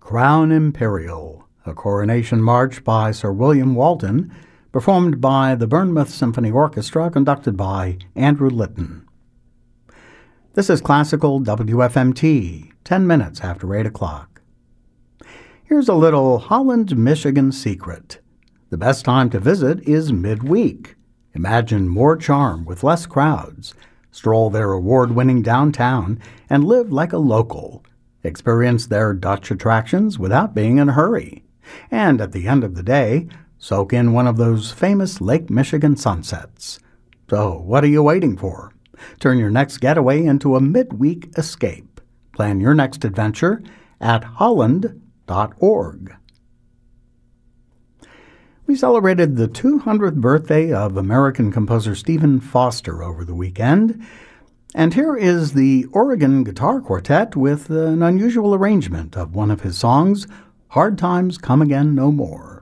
Crown Imperial, a coronation march by Sir William Walton, performed by the Bournemouth Symphony Orchestra, conducted by Andrew Litton. This is Classical WFMT, 10 minutes after 8 o'clock. Here's a little Holland, Michigan secret. The best time to visit is midweek. Imagine more charm with less crowds. Stroll their award-winning downtown and live like a local. Experience their Dutch attractions without being in a hurry. And at the end of the day, soak in one of those famous Lake Michigan sunsets. So what are you waiting for? Turn your next getaway into a midweek escape. Plan your next adventure at holland.org. We celebrated the 200th birthday of American composer Stephen Foster over the weekend, and here is the Oregon Guitar Quartet with an unusual arrangement of one of his songs, Hard Times Come Again No More.